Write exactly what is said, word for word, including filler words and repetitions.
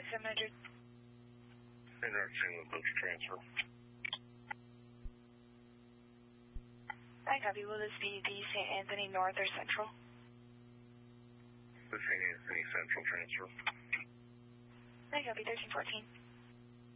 seven hundred. North Saint Louis Boat transfer. I copy. Will this be the Saint Anthony North or Central? The Saint Anthony Central transfer. I copy. thirteen fourteen.